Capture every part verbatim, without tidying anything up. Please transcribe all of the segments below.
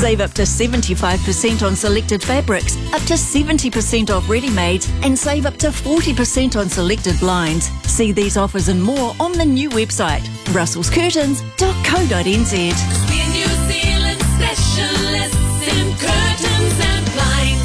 Save up to seventy-five percent on selected fabrics, up to seventy percent off ready-mades, and save up to forty percent on selected blinds. See these offers and more on the new website, russels curtains dot co dot n z. We're New Zealand specialists in curtains and blinds.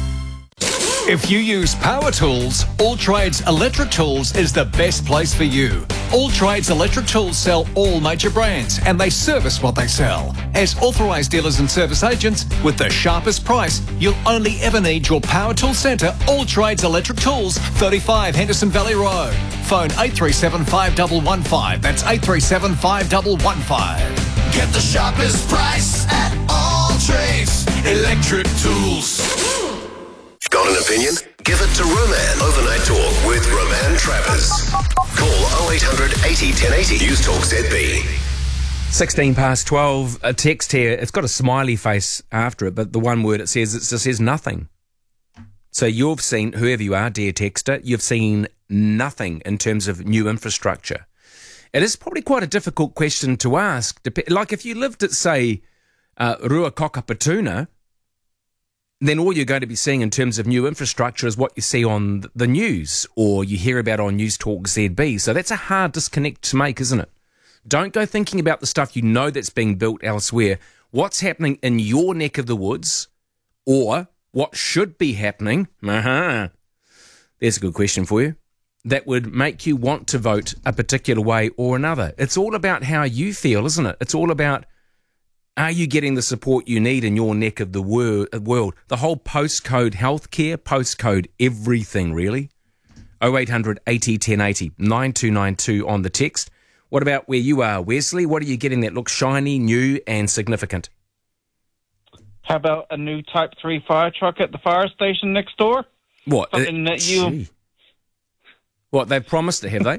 If you use power tools, All Trades Electric Tools is the best place for you. All Trades Electric Tools sell all major brands and they service what they sell. As authorised dealers and service agents with the sharpest price, you'll only ever need your power tool centre, All Trades Electric Tools, thirty-five Henderson Valley Road. Phone eight three seven, five one one five. That's eight three seven, five one one five. Get the sharpest price at All Trades Electric Tools. Got an opinion? Give it to Roman. Overnight Talk with Roman Travers. Call oh eight hundred eighty ten eighty. News Talk Z B. sixteen past twelve. A text here. It's got a smiley face after it, but the one word it says, it just says nothing. So you've seen, whoever you are, dear texter, you've seen nothing in terms of new infrastructure. It is probably quite a difficult question to ask. Like if you lived at, say, uh, Ruakaka-Petuna, then all you're going to be seeing in terms of new infrastructure is what you see on the news or you hear about on News Talk Z B. So that's a hard disconnect to make, isn't it? Don't go thinking about the stuff you know that's being built elsewhere. What's happening in your neck of the woods or what should be happening? Uh-huh. There's a good question for you. That would make you want to vote a particular way or another. It's all about how you feel, isn't it? It's all about, are you getting the support you need in your neck of the wor- world? The whole postcode healthcare, postcode everything, really. oh eight hundred eighty ten eighty, nine two nine two on the text. What about where you are, Wesley? What are you getting that looks shiny, new and significant? How about a new Type three fire truck at the fire station next door? What? Something uh, that you... Gee. What, they've promised it, have they?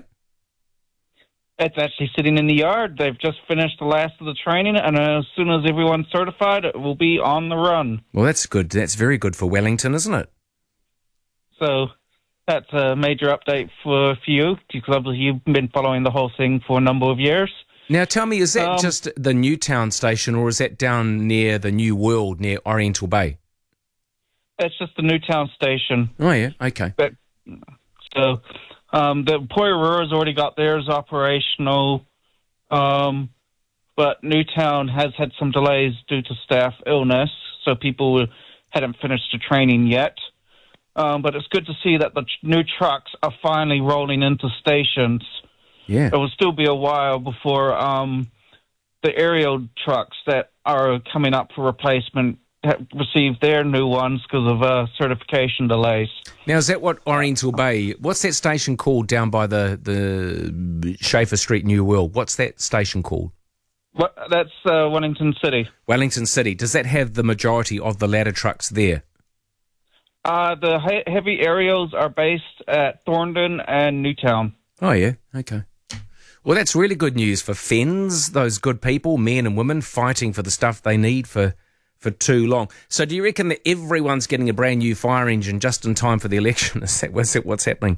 It's actually sitting in the yard. They've just finished the last of the training, and as soon as everyone's certified, it will be on the run. Well, that's good. That's very good for Wellington, isn't it? So that's a major update for, for you, because obviously you've been following the whole thing for a number of years. Now, tell me, is that um, just the Newtown station, or is that down near the New World, near Oriental Bay? It's just the Newtown station. Oh, yeah, okay. But, so... Um, the Poirier's already got theirs operational, um, but Newtown has had some delays due to staff illness, so people hadn't finished the training yet. Um, but it's good to see that the tr- new trucks are finally rolling into stations. Yeah. It will still be a while before um, the aerial trucks that are coming up for replacement have received their new ones because of uh, certification delays. Now, is that what Oriental Bay, what's that station called down by the, the Schaefer Street, New World? What's that station called? What, that's uh, Wellington City. Wellington City. Does that have the majority of the ladder trucks there? Uh, the he- heavy aerials are based at Thorndon and Newtown. Oh, yeah. Okay. Well, that's really good news for Fens, those good people, men and women fighting for the stuff they need for... for too long. So do you reckon that everyone's getting a brand new fire engine just in time for the election? Is that what's, what's happening?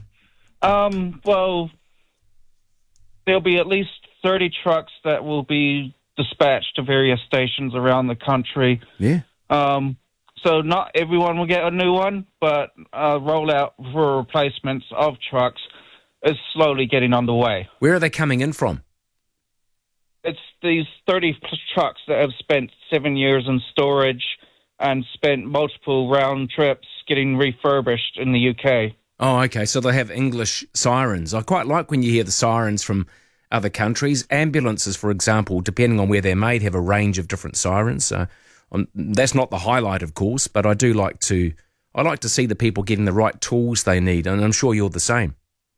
Um, well, there'll be at least thirty trucks that will be dispatched to various stations around the country. Yeah. Um, so not everyone will get a new one, but uh, rollout for replacements of trucks is slowly getting underway. Where are they coming in from? It's these thirty trucks that have spent seven years in storage and spent multiple round trips getting refurbished in the U K. Oh, okay. So they have English sirens. I quite like when you hear the sirens from other countries. Ambulances, for example, depending on where they're made, have a range of different sirens. So um, that's not the highlight, of course, but I do like to. I like to see the people getting the right tools they need, and I'm sure you're the same.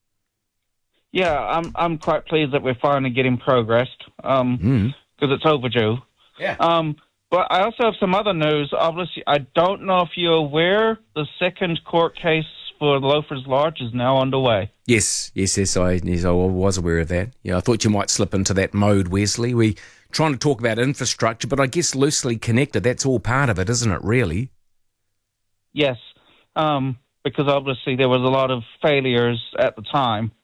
Yeah, I'm I'm quite pleased that we're finally getting progressed, um, because mm. it's overdue. Yeah. Um, but I also have some other news. Obviously, I don't know if you're aware, the second court case for Loafers Lodge is now underway. Yes, yes, yes, I, yes, I was aware of that. Yeah, I thought you might slip into that mode, Wesley. We trying to talk about infrastructure, but I guess loosely connected. That's all part of it, isn't it? Really? Yes, um, because obviously there was a lot of failures at the time.